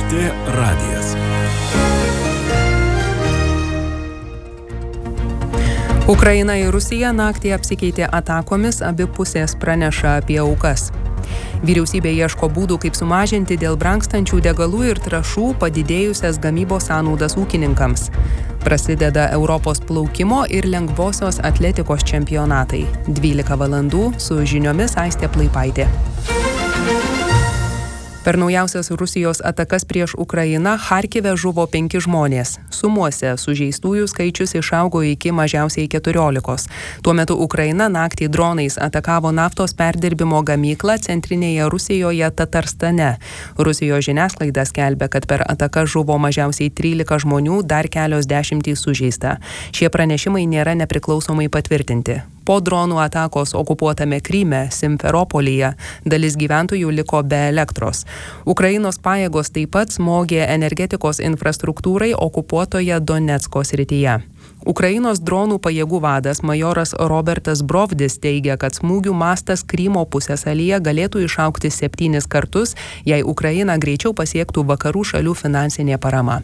LRT radijas. Ukraina ir Rusija naktį apsikeitė atakomis, abi pusės praneša apie aukas. Vyriausybė ieško būdų, kaip sumažinti dėl brangstančių degalų ir trąšų padidėjusias gamybos sąnaudas ūkininkams. Prasideda Europos plaukimo ir lengvosios atletikos čempionatai. 12 valandų su žiniomis Aistė Plaipaitė. Per naujausias Rusijos atakas prieš Ukrainą Charkive žuvo 5 žmonės. Sumuose sužeistųjų skaičius išaugo iki mažiausiai 14. Tuo metu Ukraina naktį dronais atakavo naftos perdirbimo gamyklą centrinėje Rusijoje Tatarstane. Rusijos žiniasklaida skelbia, kad per ataką žuvo mažiausiai 13 žmonių, dar kelios dešimtys sužeista. Šie pranešimai nėra nepriklausomai patvirtinti. Po dronų atakos okupuotame Kryme, Simferopolyje, dalis gyventojų liko be elektros. Ukrainos pajėgos taip pat smogė energetikos infrastruktūrai okupuotoje Donecko srityje. Ukrainos dronų pajėgų vadas majoras Robertas Brovdis teigia, kad smūgių mastas Krymo pusiasalyje galėtų išaugti 7 kartus, jei Ukraina greičiau pasiektų vakarų šalių finansinė parama.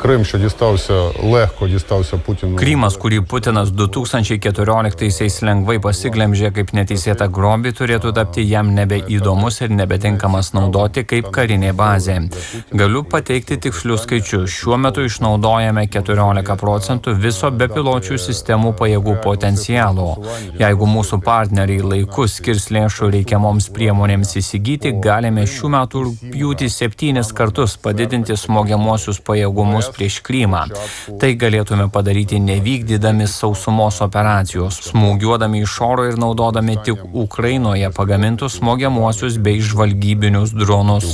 Krymas, kurį Putinas 2014-aisiais lengvai pasiglemžė kaip neteisėtą grobį, turėtų tapti jam nebeįdomus ir nebetinkamas naudoti kaip karinė bazė. Galiu pateikti tikslius skaičius. Šiuo metu išnaudojame 14% viso bepiločių sistemų pajėgų potencialo. Jeigu mūsų partneriai laiku skirs lėšų reikiamoms priemonėms įsigyti, galime šių metų rugpjūtį 7 kartus padidinti smogiamuosius pajėgumus prieš Krymą. Tai galėtume padaryti nevykdydami sausumos operacijos, smūgiuodami iš oro ir naudodami tik Ukrainoje pagamintus smogiamuosius bei žvalgybinius dronus.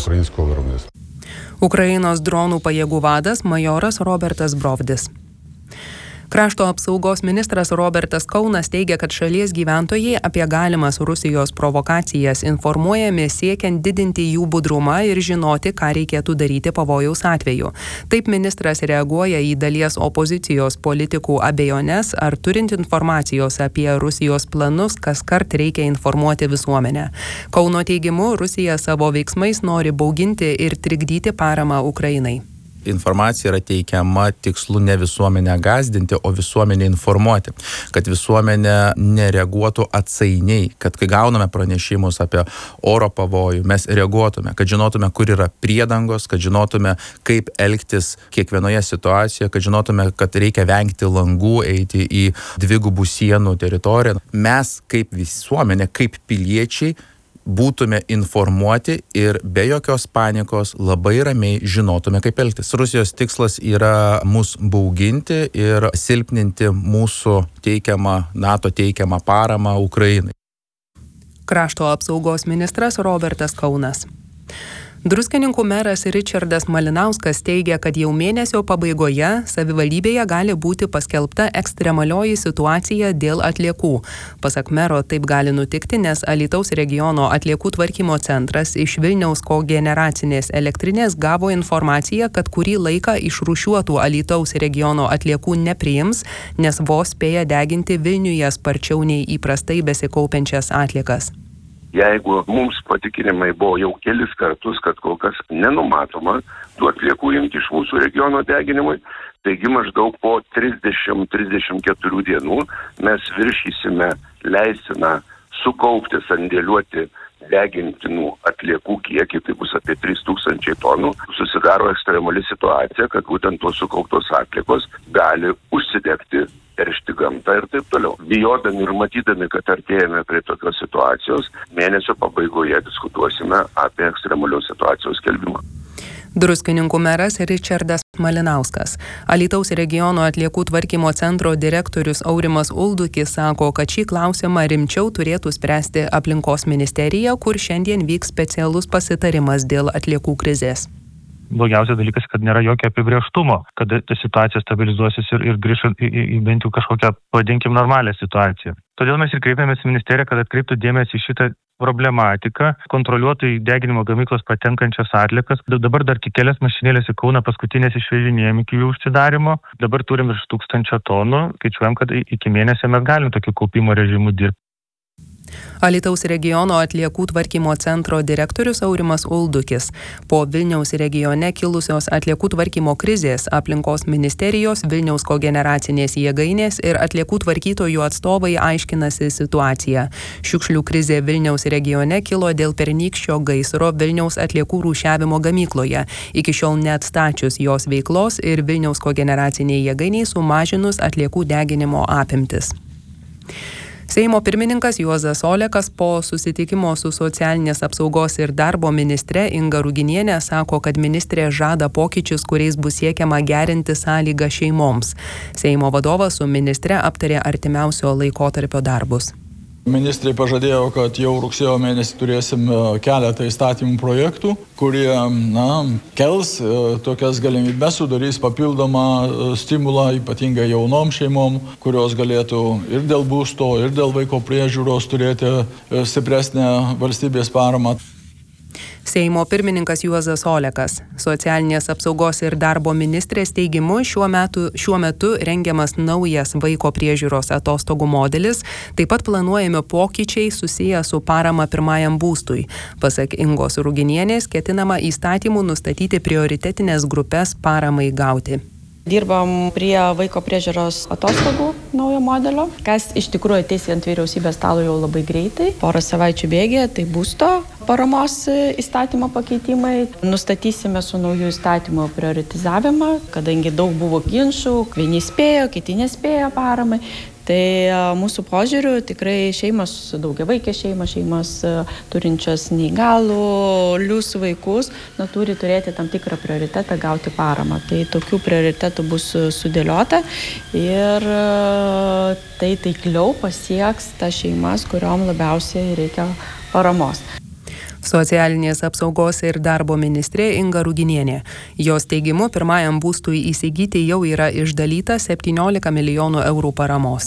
Ukrainos dronų pajėgų vadas majoras Robertas Brovdis. Krašto apsaugos ministras Robertas Kaunas teigia, kad šalies gyventojai apie galimas Rusijos provokacijas informuojami siekiant didinti jų budrumą ir žinoti, ką reikėtų daryti pavojaus atveju. Taip ministras reaguoja į dalies opozicijos politikų abejones, ar turint informacijos apie Rusijos planus, kaskart reikia informuoti visuomenę. Kauno teigimu, Rusija savo veiksmais nori bauginti ir trikdyti paramą Ukrainai. Informacija yra teikiama tikslu ne visuomenę gąsdinti, o visuomenę informuoti, kad visuomenė nereaguotų atsainiai, kad kai gauname pranešimus apie oro pavojų, mes reaguotume, kad žinotume, kur yra priedangos, kad žinotume, kaip elgtis kiekvienoje situacijoje, kad žinotume, kad reikia vengti langų, eiti į dvigubų sienų teritoriją. Mes kaip visuomenė, kaip piliečiai, būtume informuoti ir be jokios panikos labai ramiai žinotume, kaip elgtis. Rusijos tikslas yra mus bauginti ir silpninti mūsų NATO teikiamą paramą Ukrainai. Krašto apsaugos ministras Robertas Kaunas. Druskininkų meras Ričardas Malinauskas teigia, kad jau mėnesio pabaigoje savivaldybėje gali būti paskelbta ekstremalioji situacija dėl atliekų. Pasak mero, taip gali nutikti, nes Alytaus regiono atliekų tvarkymo centras iš Vilniaus kogeneracinės elektrinės gavo informaciją, kad kurį laiką išrūšiuotų Alytaus regiono atliekų nepriims, nes vos spėja deginti Vilniuje sparčiau nei įprastai besikaupiančias atliekas. Jeigu mums patikinimai buvo jau kelis kartus, kad kol kas nenumatoma tų atliekų imti iš mūsų regiono deginimui, taigi maždaug po 30-34 dienų mes viršysime leistiną sukaupti, sandėliuoti degintinų atliekų kiekį, tai bus apie 3000 tonų. Susidaro ekstremali situacija, kad būtent tos sukauptos atliekos gali užsidegti, teršti gamtą ir taip toliau. Bijodami ir matydami, kad artėjame prie tokios situacijos, mėnesio pabaigoje diskutuosime apie ekstremalios situacijos skelbimą. Druskininkų meras Ričardas Malinauskas. Alytaus regiono atliekų tvarkymo centro direktorius Aurimas Uldukis sako, kad šį klausimą rimčiau turėtų spręsti aplinkos ministerija, kur šiandien vyks specialus pasitarimas dėl atliekų krizės. Blogiausias dalykas, kad nėra jokio apibrėžtumo, kad ta situacija stabilizuosis ir grįš į bent jau kažkokią, vadinkim, normalią situaciją. Todėl mes ir kreipėmės į ministeriją, kad atkreiptų dėmesį į šitą problematiką, kontroliuotų į deginimo gamyklos patenkančias atliekas. Dabar dar tik kelias mašinėlės į Kauną paskutinės išvežinėjami iki jų užsidarimo. Dabar turim virš 1000 tonų. Skaičiuojam, kad iki mėnesio mes galim tokiu kaupimo režimu dirbti. Alytaus regiono atliekų tvarkymo centro direktorius Aurimas Uldukis. Po Vilniaus regione kilusios atliekų tvarkymo krizės aplinkos ministerijos, Vilniaus kogeneracinės jėgainės ir atliekų tvarkytojų atstovai aiškinasi situaciją. Šiukšlių krizė Vilniaus regione kilo dėl pernykščio gaisro Vilniaus atliekų rūšiavimo gamykloje, iki šiol neatstačius jos veiklos ir Vilniaus kogeneraciniai jėgainiai sumažinus atliekų deginimo apimtis. Seimo pirmininkas Juozas Olekas po susitikimo su socialinės apsaugos ir darbo ministre Inga Ruginienė sako, kad ministrė žada pokyčius, kuriais bus siekiama gerinti sąlygą šeimoms. Seimo vadovas su ministre aptarė artimiausio laikotarpio darbus. Ministrai pažadėjo, kad jau rugsėjo mėnesį turėsim keletą įstatymų projektų, kurie kels tokias galimybės, sudarys papildomą stimulą, ypatingai jaunom šeimom, kurios galėtų ir dėl būsto, ir dėl vaiko priežiūros turėti stipresnę valstybės paramą. Seimo pirmininkas Juozas Olekas. Socialinės apsaugos ir darbo ministrės teigimu šiuo metu rengiamas naujas vaiko priežiūros atostogų modelis, taip pat planuojami pokyčiai susiję su parama pirmajam būstui. Pasak Ingos Ruginienės, ketinama įstatymų nustatyti prioritetinės grupės paramai gauti. Dirbam prie vaiko priežiūros atostogų naujo modelio, kas iš tikrųjų ateis ant vyriausybės stalo jau labai greitai. Porą savaičių bėgyje tai būsto paramos įstatymo pakeitimai. Nustatysime su naujų įstatymų prioritizavimą, kadangi daug buvo ginčų, vieni spėjo, kiti nespėjo paramai. Tai mūsų požiūriu tikrai šeimos, daugiavaikės šeimos turinčios neįgalius vaikus, turi turėti tam tikrą prioritetą gauti paramą. Tai tokių prioritetų bus sudėliota ir tai taikliau pasieks tas šeimas, kuriom labiausiai reikia paramos. Socialinės apsaugos ir darbo ministrė Inga Ruginienė. Jos teigimu, pirmajam būstui įsigyti jau yra išdalyta 17 milijonų eurų paramos.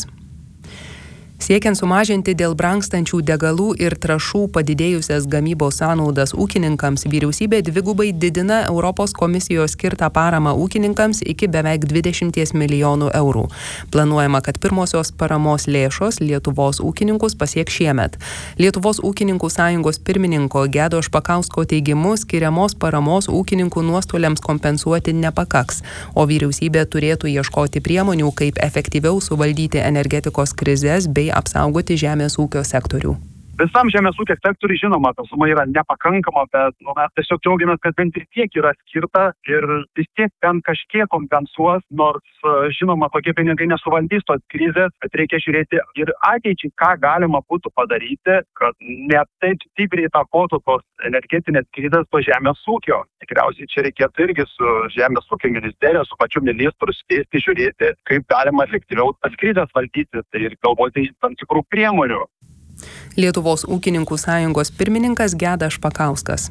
Siekiant sumažinti dėl brangstančių degalų ir trąšų padidėjusias gamybos sąnaudas ūkininkams, vyriausybė dvigubai didina Europos komisijos skirtą paramą ūkininkams iki beveik 20 milijonų eurų. Planuojama, kad pirmosios paramos lėšos Lietuvos ūkininkus pasieks šiemet. Lietuvos ūkininkų sąjungos pirmininko Gedo Špakausko teigimu, skiriamos paramos ūkininkų nuostoliams kompensuoti nepakaks, o vyriausybė turėtų ieškoti priemonių, kaip efektyviau suvaldyti energetikos krizes bei apsaugoti žemės ūkio sektorių. Visam žemės ūkio sektoriui žinoma, ta suma yra nepakankama, bet mes tiesiog džiaugiamės, kad bent ir tiek yra skirta ir vis tiek bent kažkiek kompensuos, nors žinoma, tokie pinigai nesuvaldys tos krizės, bet reikia žiūrėti ir ateičiai, ką galima būtų padaryti, kad ne taip stipriai įtakotų tos energetinės krizės po žemės ūkio. Tikriausiai čia reikėtų irgi su žemės ūkio ministerija, su pačiu ministru sėsti žiūrėti, kaip galima efektyviau tas krizės valdyti, tai ir galvoti tam tikrų priemonių. Lietuvos ūkininkų sąjungos pirmininkas Gedas Špakauskas.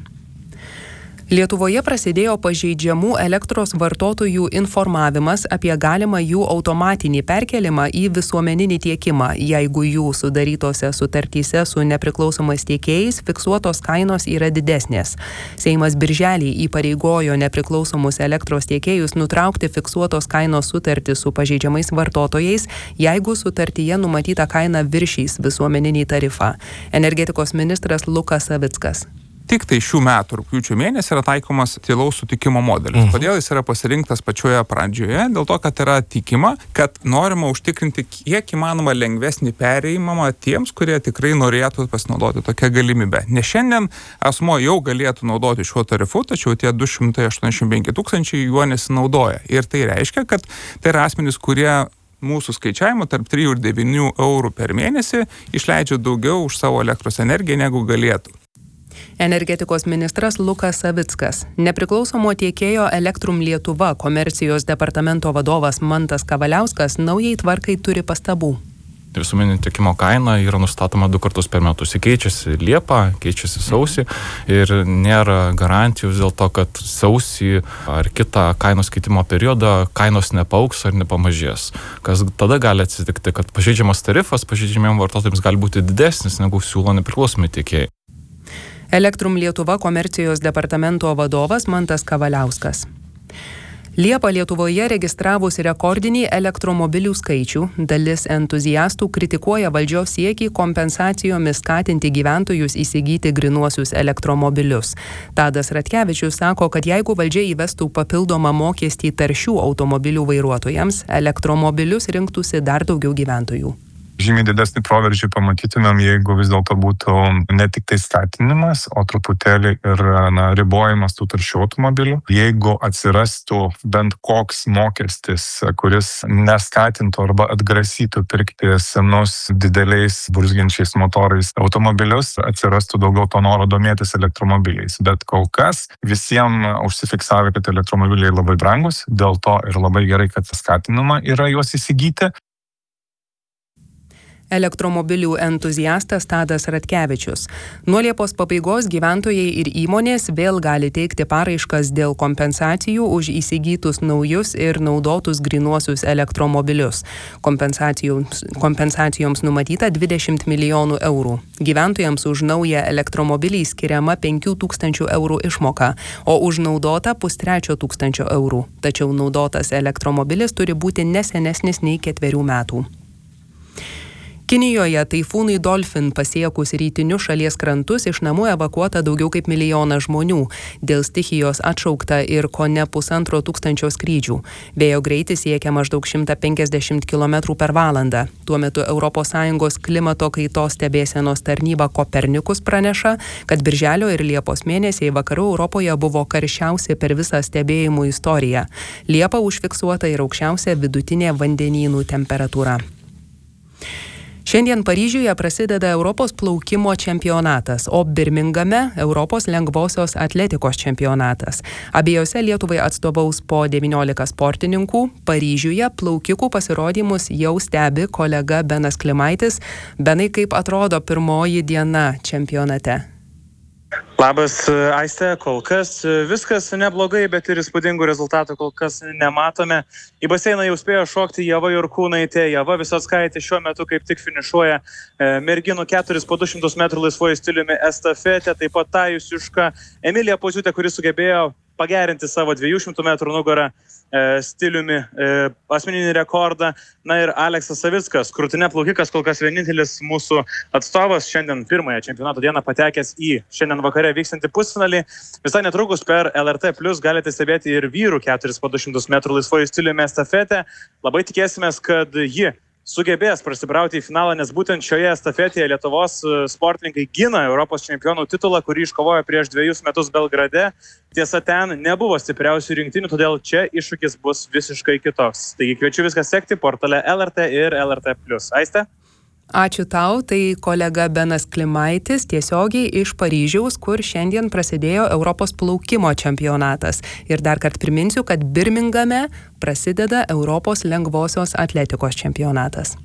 Lietuvoje prasidėjo pažeidžiamų elektros vartotojų informavimas apie galimą jų automatinį perkelimą į visuomeninį tiekimą, jeigu jų sudarytose sutartyse su nepriklausomais tiekėjais fiksuotos kainos yra didesnės. Seimas birželį įpareigojo nepriklausomus elektros tiekėjus nutraukti fiksuotos kainos sutartį su pažeidžiamais vartotojais, jeigu sutartyje numatyta kaina viršys visuomeninį tarifą. Energetikos ministras Lukas Savickas. Tik tai šių metų rugpjūčio mėnesį yra taikomas tylaus sutikimo modelis. Kodėl jis yra pasirinktas pačioje pradžioje? Dėl to, kad yra tikima, kad norima užtikrinti kiek įmanoma lengvesnį perėjimą tiems, kurie tikrai norėtų pasinaudoti tokią galimybę. Nes šiandien asmo jau galėtų naudoti šiuo tarifu, tačiau tie 285 000 juo nesinaudoja. Ir tai reiškia, kad tai yra asmenys, kurie mūsų skaičiavimo tarp 3 ir 9 eurų per mėnesį išleidžia daugiau už savo elektros energiją, negu galėtų. Energetikos ministras Lukas Savickas. Nepriklausomo tiekėjo Elektrum Lietuva komercijos departamento vadovas Mantas Kavaliauskas naujai tvarkai turi pastabų. Visuomeninio tiekimo kaina yra nustatoma 2 kartus per metus. Keičiasi Liepą, keičiasi sausį ir nėra garantijų dėl to, kad sausį ar kitą kainos keitimo periodą kainos nepaaugs ar nepamažės. Kas tada gali atsitikti, kad pažeidžiamas tarifas pažeidžiamiem vartotojams gali būti didesnis, negu siūlo nepriklausomi tiekėjai. Elektrum Lietuva komercijos departamento vadovas Mantas Kavaliauskas. Liepą Lietuvoje registravus rekordinį elektromobilių skaičių, dalis entuziastų kritikuoja valdžios siekį kompensacijomis skatinti gyventojus įsigyti grynuosius elektromobilius. Tadas Ratkevičius sako, kad jeigu valdžia įvestų papildomą mokestį taršių automobilių vairuotojams, elektromobilius rinktųsi dar daugiau gyventojų. Žymiai didesnį proveržį pamatytumėm, jeigu vis dėlto būtų ne tik tai skatinimas, o truputėlį ir ribojimas tų taršių automobilių. Jeigu atsirastų bent koks mokestis, kuris neskatintų arba atgrasytų pirkti senus dideliais burzgiančiais motorais automobilius, atsirastų daugiau to noro domėtis elektromobiliais. Bet kol kas visiems užsifiksavę, kad elektromobiliai labai brangus, dėl to ir labai gerai, kad skatinama yra juos įsigyti. Elektromobilių entuziastas Tadas Ratkevičius. Nuo Liepos pabaigos gyventojai ir įmonės vėl gali teikti paraiškas dėl kompensacijų už įsigytus naujus ir naudotus grynuosius elektromobilius. Kompensacijoms numatyta 20 milijonų eurų. Gyventojams už naują elektromobilį skiriama 5 000 eurų išmoka, o už naudotą 500 000 eurų. Tačiau naudotas elektromobilis turi būti ne senesnis nei 4 metų. Kinijoje taifūnui Dolphin pasiekus rytinius šalies krantus iš namų evakuota daugiau kaip 1 milijoną žmonių. Dėl stichijos atšaukta ir kone 1500 skrydžių. Vėjo greitis siekia maždaug 150 km/h. Tuo metu ES klimato kaitos stebėsenos tarnyba Kopernikus praneša, kad birželio ir liepos mėnesiai vakarų Europoje buvo karščiausi per visą stebėjimų istoriją. Liepą užfiksuota ir aukščiausia vidutinė vandenynų temperatūra. Šiandien Paryžiuje prasideda Europos plaukimo čempionatas, o Birmingame Europos lengvosios atletikos čempionatas. Abiejose Lietuvai atstovaus po 19 sportininkų. Paryžiuje plaukikų pasirodymus jau stebi kolega Benas Klimaitis. Benai, kaip atrodo pirmoji diena čempionate? Labas, Aiste, kol kas viskas neblogai, bet ir įspūdingų rezultatų kol kas nematome. Į baseiną jau spėjo šokti Ieva Jurkūnaitė, Ieva Visockaitė šiuo metu kaip tik finišuoja merginų 4 po 200 metrų laisvuoju stiliumi estafetė, taip pat Tajus Juška, Emilija Poziūtė, kuris sugebėjo pagerinti savo 200 metrų nugarą stiliumi asmeninį rekordą. Na ir Aleksas Savickas, krūtine plaukikas, kol kas vienintelis mūsų atstovas, šiandien pirmąją čempionato dieną patekęs į šiandien vakare vykstantį pusfinalį. Visai netrukus per LRT Plus galite stebėti ir vyrų 4 po 200 metrų laisvuoju stiliumi estafetę. Labai tikėsimės, kad ji sugebės prasibrauti į finalą, nes būtent šioje estafetėje Lietuvos sportininkai gina Europos čempionų titulą, kurį iškovojo prieš 2 metus Belgrade. Tiesa, ten nebuvo stipriausių rinktinių, todėl čia iššūkis bus visiškai kitoks. Taigi kviečiu viską sekti portale LRT ir LRT+. Aiste? Ačiū tau, tai kolega Benas Klimaitis tiesiogiai iš Paryžiaus, kur šiandien prasidėjo Europos plaukimo čempionatas. Ir dar kart priminsiu, kad Birmingame prasideda Europos lengvosios atletikos čempionatas.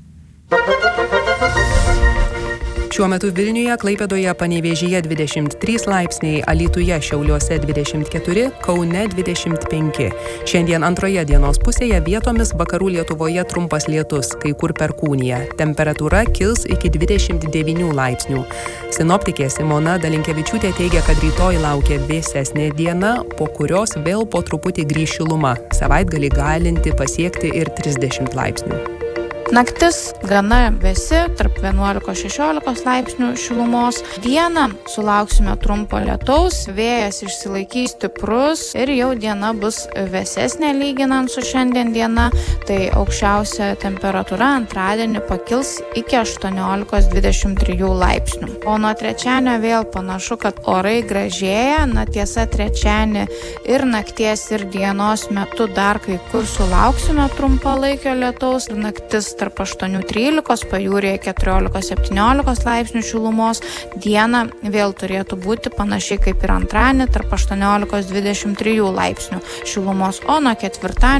Šiuo metu Vilniuje, Klaipėdoje, Panevėžyje 23 laipsniai, Alytuje, Šiauliuose 24, Kaune 25. Šiandien antroje dienos pusėje vietomis vakarų Lietuvoje trumpas lietus, kai kur perkūnija. Temperatūra kils iki 29 laipsnių. Sinoptikė Simona Dalinkevičiūtė teigia, kad rytoj laukia vėsesnė diena, po kurios vėl po truputį grįš šiluma. Savaitgalį galinti pasiekti ir 30 laipsnių. Naktis gana vėsi, tarp 11-16 laipsnių šilumos. Dieną sulauksime trumpo lietaus, vėjas išsilaikys stiprus ir jau diena bus vėsesnė lyginant su šiandien diena. Tai aukščiausia temperatūra antradienį pakils iki 18-23 laipsnių. O nuo trečiadienio vėl panašu, kad orai gražėja. Na tiesa, trečiadienį ir nakties ir dienos metu dar kai kur sulauksime trumpalaikio lietaus. Naktis tarp 8-13, pajūryje 14-17 laipsnių šilumos. Diena vėl turėtų būti panašiai kaip ir antradienį, tarp 18-23 laipsnių šilumos, o nuo ketvirtadienio